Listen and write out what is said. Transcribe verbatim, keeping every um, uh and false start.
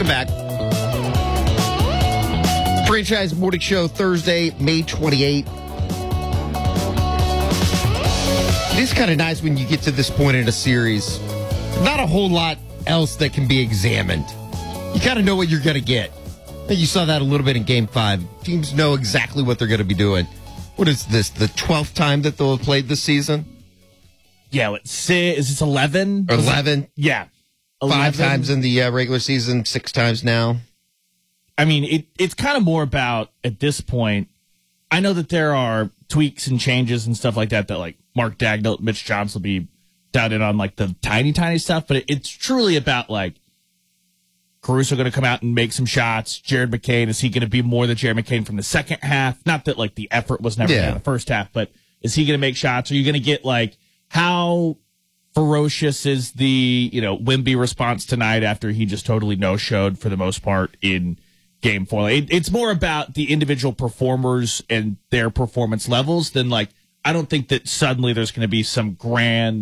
Welcome back. Franchise Morning Show, Thursday, May twenty-eighth. It is kind of nice when you get to this point in a series. Not a whole lot else that can be examined. You kind of know what you're going to get. And you saw that a little bit in Game five. Teams know exactly what they're going to be doing. What is this, the twelfth time that they'll have played this season? Yeah, let's see. Is this eleven? eleven? Yeah. eleven. Five eleven. times in the uh, regular season, six times now. I mean, it, it's kind of more about, at this point, I know that there are tweaks and changes and stuff like that that, like, Mark Dagnall, Mitch Johnson will be down in on, like, the tiny, tiny stuff, but it, it's truly about, like, Caruso going to come out and make some shots. Jared McCain, is he going to be more than Jared McCain from the second half? Not that, like, the effort was never Yeah. there in the first half, but is he going to make shots? Are you going to get, like, how ferocious is the, you know, Wemby response tonight after he just totally no-showed for the most part in Game four? It, it's more about the individual performers and their performance levels than, like, I don't think that suddenly there's going to be some grand